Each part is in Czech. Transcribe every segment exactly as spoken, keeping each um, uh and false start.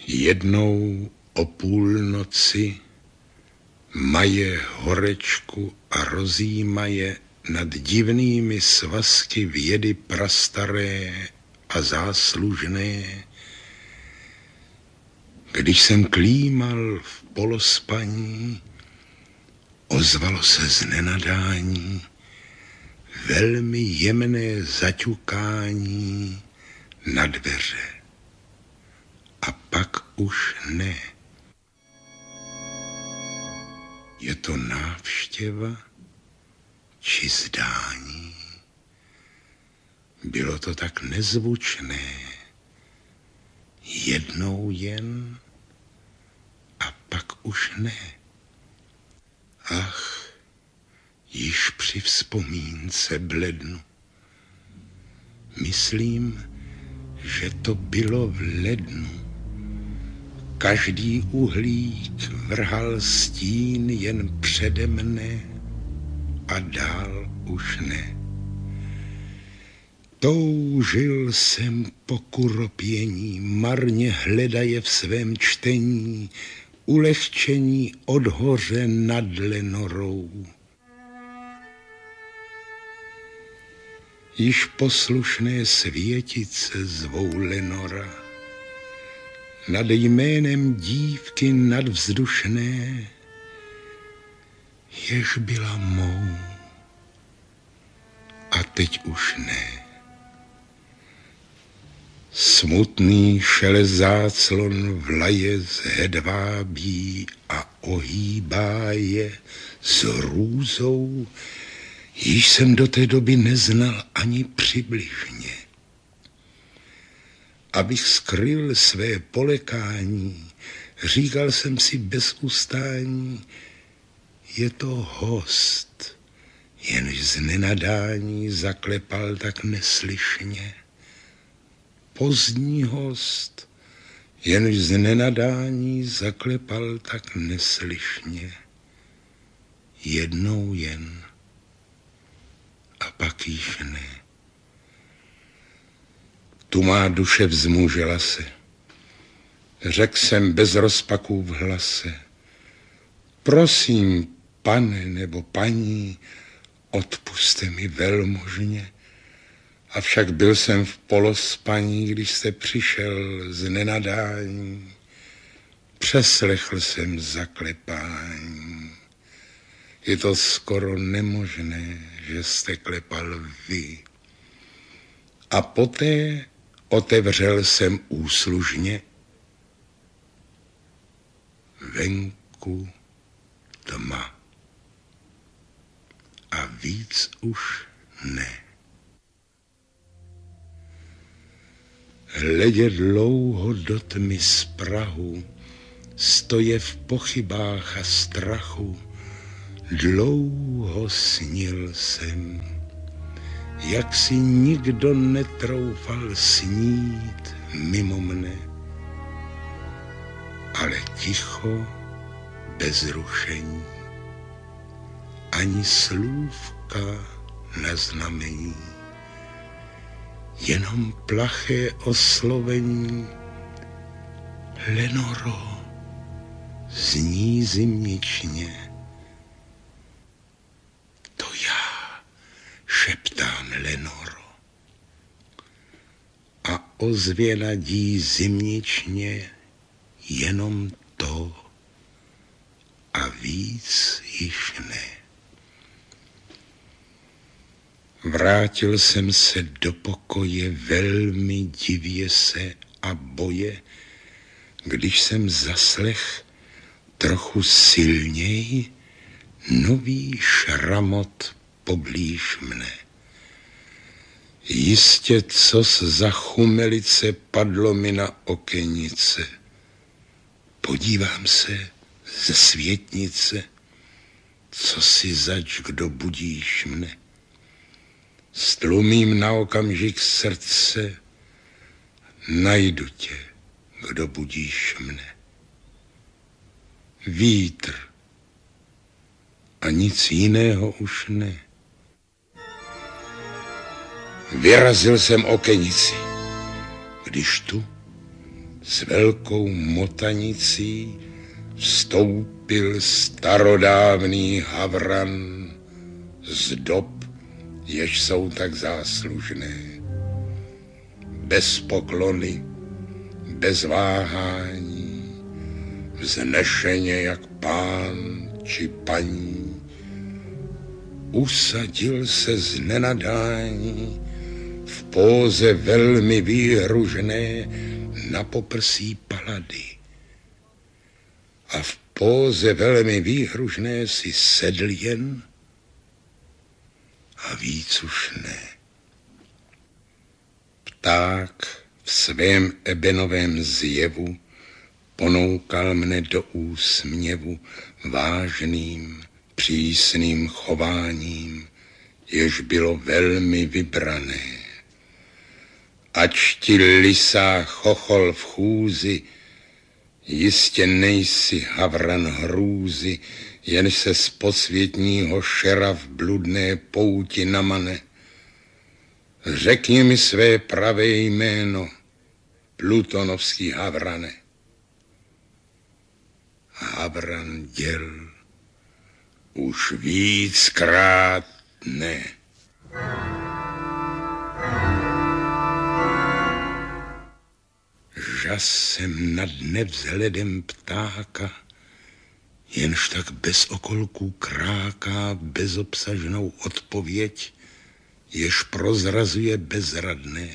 Jednou o půlnoci maje horečku a rozjímaje nad divnými svazky vědy prastaré a záslužné. Když jsem klímal v polospaní, ozvalo se z nenadání velmi jemné zaťukání na dveře. A pak už ne. Je to návštěva či zdání? Bylo to tak nezvučné, jednou jen a pak už ne. Ach, již při vzpomínce blednu. Myslím, že to bylo v lednu. Každý uhlík vrhal stín jen přede mne a dál už ne. Toužil jsem po kuropění, marně hledaje v svém čtení ulehčení od hoře nad Lenorou. Již poslušné světice zvou Lenora, nad jménem dívky nadvzdušné, jež byla mou a teď už ne. Smutný šelest záclon vlaje z hedvábí a ohýbá je s růzou, již jsem do té doby neznal ani přibližně. Abych skryl své polekání, říkal jsem si bez ustání, je to host, jenž z nenadání zaklepal tak neslyšně. Pozdní host, jenž z nenadání zaklepal tak neslyšně. Jednou jen a pak již ne. Tu má duše vzmůžela se. Řekl jsem bez rozpaků v hlase. Prosím, pane nebo paní, odpuste mi velmožně. Avšak byl jsem v polospaní, když jste přišel z nenadání. Přeslechl jsem zaklepání. Je to skoro nemožné, že jste klepal vy. A poté otevřel jsem úslužně. Venku tma. A víc už ne. Hledě dlouho do tmy z prahu, stoje v pochybách a strachu, dlouho snil jsem, jak si nikdo netroufal snít mimo mne, ale ticho, bez rušení, ani slůvka na znamení, jenom plaché oslovení. Lenoro, zní zimničně. To já, šeptám Lenoro. A ozvěna dí zimničně jenom to a víc již ne. Vrátil jsem se do pokoje velmi divě se a boje, když jsem zaslech trochu silněji nový šramot poblíž mne. Jistě cos za chumelice padlo mi na okenice. Podívám se ze světnice, co si zač, kdo budíš mne. Stlumím na okamžik srdce, najdu tě, kdo budíš mne. Vítr a nic jiného už ne. Vyrazil jsem okenici, když tu S velkou motanicí vstoupil starodávný havran z dob, jež jsou tak záslužné. Bez poklony, bez váhání, vznešeně jak pán či paní, usadil se z nenadání v póze velmi výhružné na poprsí palady. A v póze velmi výhružné si sedl jen a víc už ne. Pták v svém ebenovém zjevu ponoukal mne do úsměvu vážným, přísným chováním, jež bylo velmi vybrané. Ač ti lisá chochol v chůzi, jistě nejsi havran hrůzy, jen se z posvětního šera v bludné pouti namane. Řekni mi své pravé jméno, plutonovský havrane. Havran děl už víckrát ne. Žas jsem nad nevzhledem ptáka, jenž tak bez okolků kráká bezobsažnou odpověď, jež prozrazuje bezradné.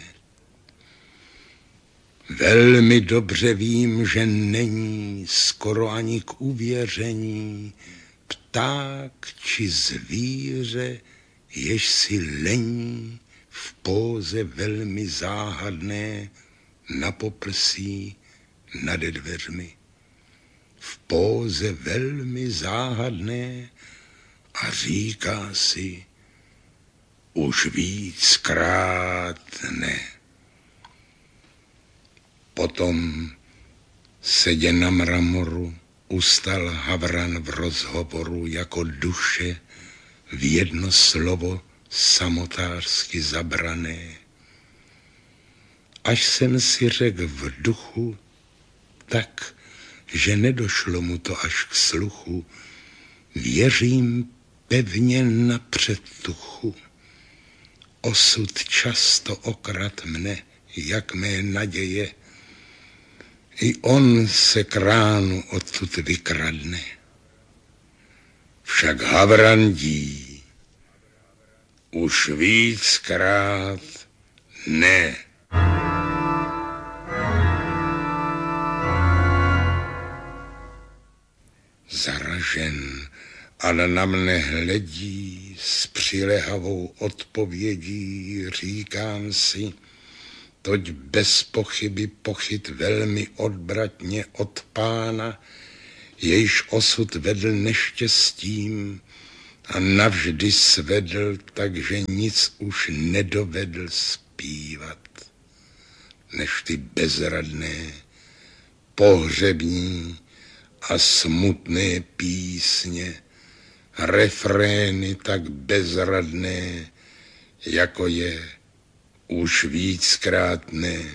Velmi dobře vím, že není skoro ani k uvěření pták či zvíře, jež si lení v póze velmi záhadné na poprsí nade dveřmi. V póze velmi záhadné a říká si už víckrát ne. Potom sedě na mramoru ustal havran v rozhovoru jako duše v jedno slovo samotářsky zabrané. Až jsem si řekl v duchu, tak, že nedošlo mu to až k sluchu, věřím pevně na předtuchu. Osud často okrad mne, jak mé naděje, i on se k ránu odtud vykradne. Však havrandí už víckrát ne. Zaražen, ale na mne hledí s přilehavou odpovědí, říkám si, toť bez pochyby pochyt velmi odbratně od pána, jejž osud vedl neštěstím a navždy svedl, takže nic už nedovedl zpívat, než ty bezradné, pohřební a smutné písně, refrény tak bezradné, jako je už víckrát ne.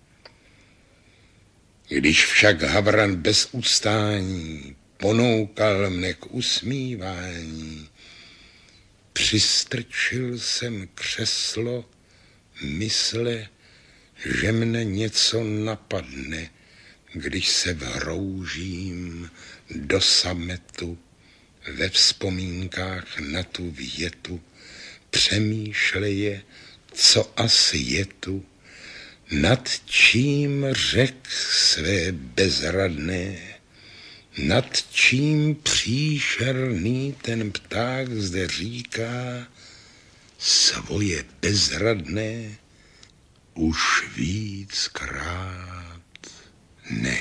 Když však havran bez ustání ponoukal mne k usmívání, přistrčil jsem křeslo mysle, že mne něco napadne, když se vhroužím do sametu ve vzpomínkách na tu větu, přemýšleje, co asi je tu, nad čím řek své bezradné, nad čím příšerný ten pták zde říká svoje bezradné už víckrát ne.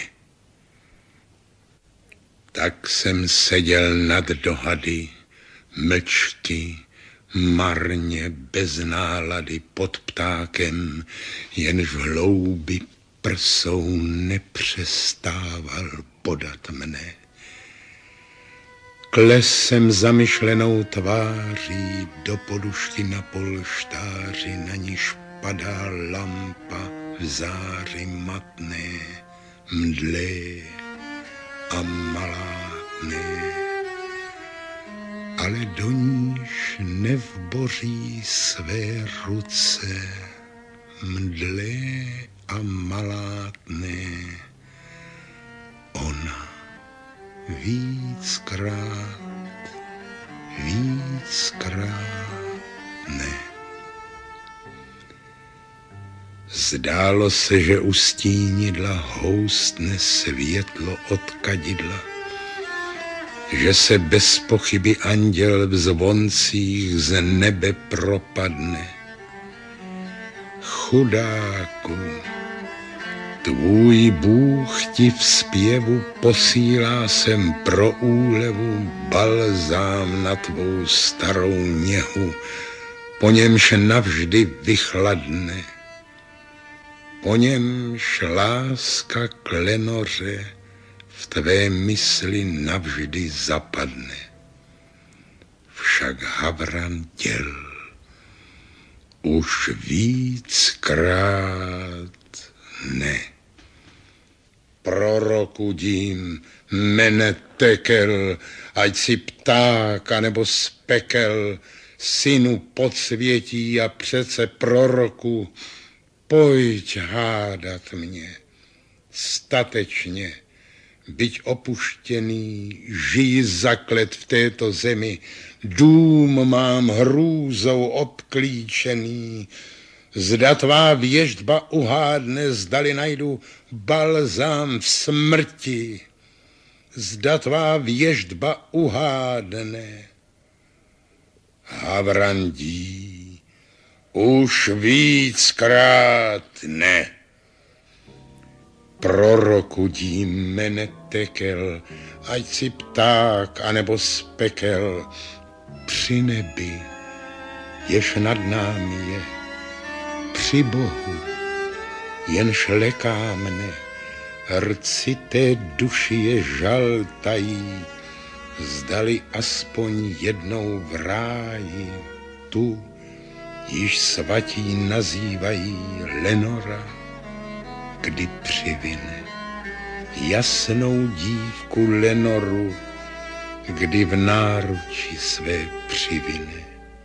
Tak jsem seděl nad dohady, mlčky, marně, bez nálady pod ptákem, jenž v hloubi prsou nepřestával podat mne. Kles jsem zamyšlenou tváří do podušky na polštáři, na níž padá lampa v záři matné. mdlé a malátné, ale do níž nevboří své ruce, mdlé a malátné. Ona víckrát, víckrát ne. Zdálo se, že u stínidla houstne světlo od kadidla, že se bez pochyby anděl v zvoncích z nebe propadne. Chudáku, tvůj Bůh ti v zpěvu posílá sem pro úlevu balzám na tvou starou něhu, po němž navždy vychladne. Po němž láska klenoře v tvé mysli navždy zapadne. Však Havran děl už víckrát ne. Prorokudím, mene Tekel, ať si pták anebo spekel, synu podsvětí a přece proroku, pojď hádat mě, statečně, byť opuštěný, žij zaklet v této zemi, dům mám hrůzou obklíčený, zda tvá věštba uhádne, zdali najdu balzám v smrti, zda tvá věštba uhádne. Havrandí, už víckrát ne. Proroku mene Tekel, ať si pták anebo spekel, při nebi, jež nad námi je, při Bohu, jenž leká mne, rci té duši je žaltají, zdali aspoň jednou v ráji tu, již svatí nazývají Lenora, kdy přivine jasnou dívku Lenoru, kdy v náruči své přivine.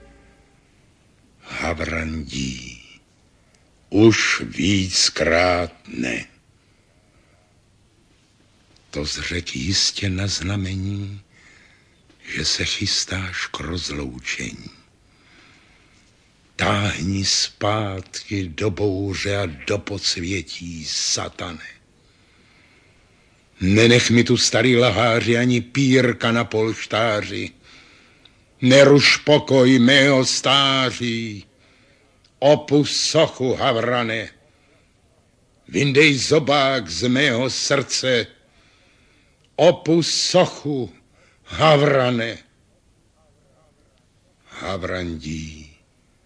Havrandí, už víckrát ne. To zřeď jistě na znamení, že se chystáš k rozloučení. Táhni zpátky do bouře a do podsvětí, satane. Nenech mi tu starý laháři ani pírka na polštáři. Neruš pokoj mého stáří. Opusť sochu, Havrane. Vyndej zobák z mého srdce. Opusť sochu, Havrane. Havrandí.